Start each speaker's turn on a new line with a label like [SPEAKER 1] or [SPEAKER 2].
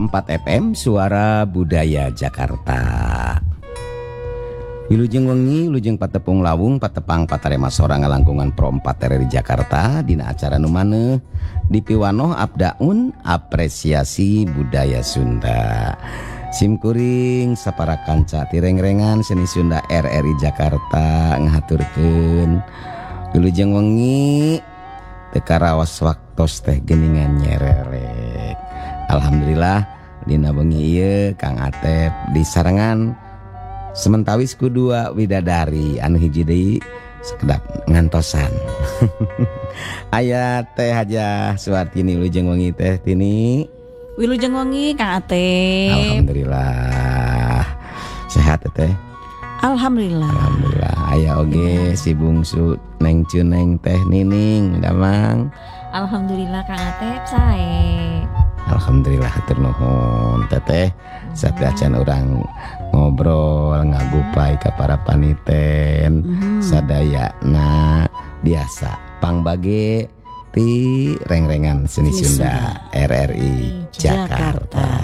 [SPEAKER 1] 102,4 FM Suara Budaya Jakarta. Wilujeng wengi, wilujeng patepung lawung, patepang patarema sorang ngalangkungan Pro 4 RRI Jakarta. Dina acara nu maneh dipiwanoh abdaun apresiasi budaya Sunda. Simkuring sapara kanca tireng-rengan seni Sunda RRI Jakarta ngahaturkeun wilujeng wengi teka raos waktos teh geuningan nyererek. Alhamdulillah dina bengi ieu Kang Atep disarengan sementawis ku dua widadari anu hiji deui sakedap ngantosan. Aya teh Hajah Suwartini wilujeng wengi teh Tini.
[SPEAKER 2] Wilujeng wengi Kang Atep.
[SPEAKER 1] Alhamdulillah. Sehat teh?
[SPEAKER 2] Alhamdulillah.
[SPEAKER 1] Alhamdulillah. Aya oge si bungsu Neng Cuneng teh Nining Damang.
[SPEAKER 2] Alhamdulillah Kang Atep sae.
[SPEAKER 1] Alhamdulillah hatur nuhun teteh sapiacan urang ngobrol ngagupai ka para paniten sadayana biasa pangbage ti reng-rengan seni Sunda RRI Jakarta.